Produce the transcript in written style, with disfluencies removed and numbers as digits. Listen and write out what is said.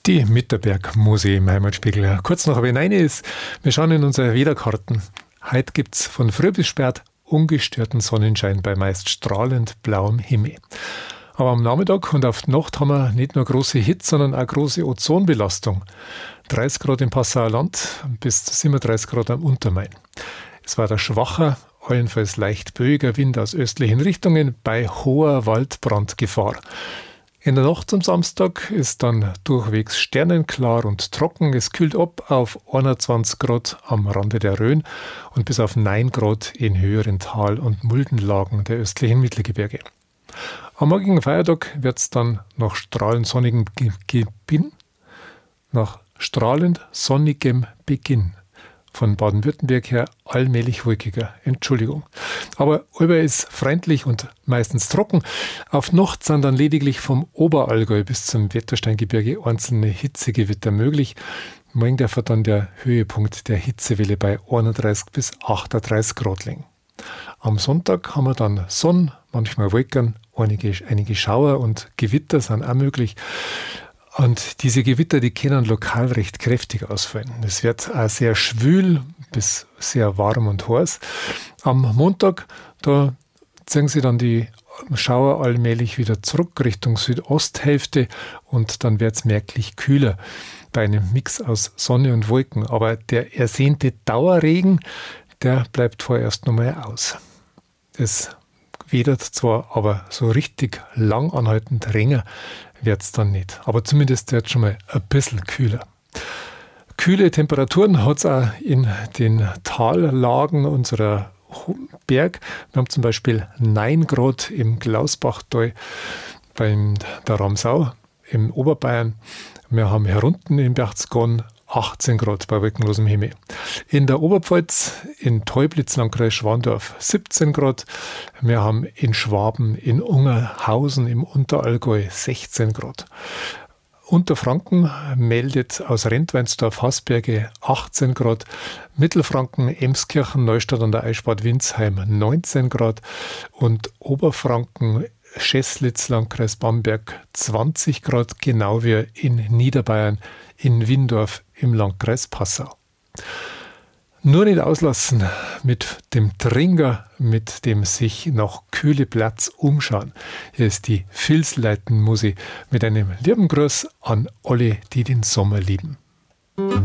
Die Mitterberg-Muse im Heimatspiegel. Kurz nach wenn eine ist, wir schauen in unsere Wetterkarten. Heute gibt es von früh bis spät ungestörten Sonnenschein bei meist strahlend blauem Himmel. Aber am Nachmittag und auf die Nacht haben wir nicht nur große Hitze, sondern auch große Ozonbelastung. 30 Grad im Passauer Land bis 37 Grad am Untermain. Es war der schwacher, allenfalls leicht böiger Wind aus östlichen Richtungen bei hoher Waldbrandgefahr. In der Nacht zum Samstag ist dann durchwegs sternenklar und trocken. Es kühlt ab auf 21 Grad am Rande der Rhön und bis auf 9 Grad in höheren Tal- und Muldenlagen der östlichen Mittelgebirge. Am morgigen Feiertag wird es dann nach strahlend sonnigem Beginn von Baden-Württemberg her allmählich wolkiger. Entschuldigung. Aber über ist freundlich und meistens trocken. Auf Nacht sind dann lediglich vom Oberallgäu bis zum Wettersteingebirge einzelne Hitzegewitter möglich. Morgen darf dann der Höhepunkt der Hitzewelle bei 31 bis 38 Grad liegen. Am Sonntag haben wir dann Sonne, manchmal Wolken, einige Schauer und Gewitter sind auch möglich. Und diese Gewitter, die können lokal recht kräftig ausfallen. Es wird auch sehr schwül bis sehr warm und heiß. Am Montag, da ziehen sie dann die Schauer allmählich wieder zurück Richtung Südosthälfte und dann wird es merklich kühler bei einem Mix aus Sonne und Wolken. Aber der ersehnte Dauerregen, der bleibt vorerst nochmal aus. Es wedert zwar, aber so richtig lang anhaltend Ränger wird es dann nicht. Aber zumindest wird es schon mal ein bisschen kühler. Kühle Temperaturen hat es auch in den Tallagen unserer Berg. Wir haben zum Beispiel 9 Grad im Glausbachtal bei der Ramsau im Oberbayern. Wir haben herunten in Berchtesgaden 18 Grad bei wolkenlosem Himmel. In der Oberpfalz, in Teublitz, Landkreis Schwandorf 17 Grad. Wir haben in Schwaben, in Ungerhausen im Unterallgäu 16 Grad. Unterfranken meldet aus Rentweinsdorf Hasberge 18 Grad. Mittelfranken, Emskirchen, Neustadt an der Eichbad Windsheim 19 Grad. Und Oberfranken, Scheßlitz, Landkreis Bamberg 20 Grad, genau wie in Niederbayern, in Windorf im Landkreis Passau. Nur nicht auslassen mit dem Tringer, mit dem sich nach kühle Platz umschauen. Hier ist die Vilsleiten-Musik mit einem lieben Gruß an alle, die den Sommer lieben.